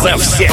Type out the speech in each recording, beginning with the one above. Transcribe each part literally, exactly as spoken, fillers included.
за всех.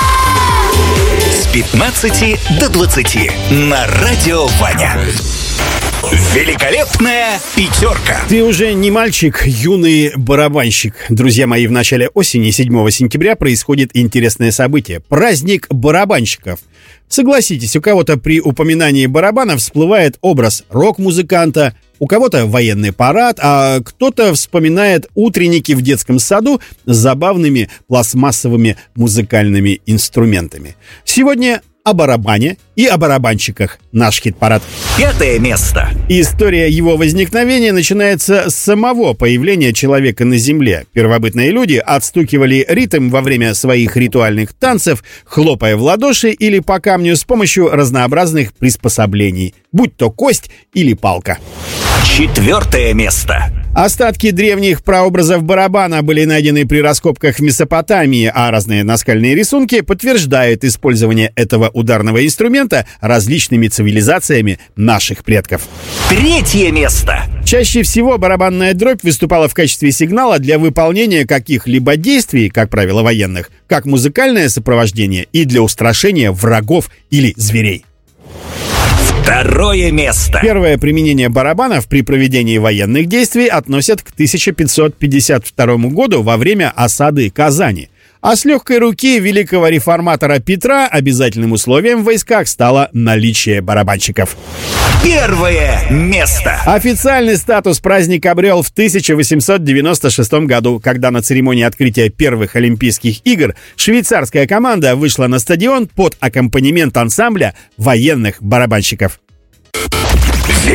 С пятнадцати до двадцати на Радио Ваня. Великолепная пятерка. Ты уже не мальчик, юный барабанщик. Друзья мои, в начале осени, седьмого сентября, происходит интересное событие. Праздник барабанщиков. Согласитесь, у кого-то при упоминании барабана всплывает образ рок-музыканта, у кого-то военный парад, а кто-то вспоминает утренники в детском саду с забавными пластмассовыми музыкальными инструментами. Сегодня о барабане и о барабанщиках. Наш хит-парад. Пятое место. История его возникновения начинается с самого появления человека на Земле. Первобытные люди отстукивали ритм во время своих ритуальных танцев, хлопая в ладоши или по камню с помощью разнообразных приспособлений, будь то кость или палка. Четвертое место. Остатки древних прообразов барабана были найдены при раскопках в Месопотамии, а разные наскальные рисунки подтверждают использование этого ударного инструмента различными цивилизациями наших предков. Третье место. Чаще всего барабанная дробь выступала в качестве сигнала для выполнения каких-либо действий, как правило, военных, как музыкальное сопровождение и для устрашения врагов или зверей. Второе место. Первое применение барабанов при проведении военных действий относят к тысяча пятьсот пятьдесят второму году во время осады Казани. А с легкой руки великого реформатора Петра обязательным условием в войсках стало наличие барабанщиков. Первое место. Официальный статус праздник обрел в тысяча восемьсот девяносто шестом году, когда на церемонии открытия первых Олимпийских игр швейцарская команда вышла на стадион под аккомпанемент ансамбля военных барабанщиков.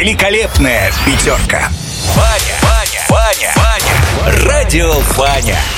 Великолепная пятерка. Ваня, Ваня, Ваня, Ваня. Радио Ваня.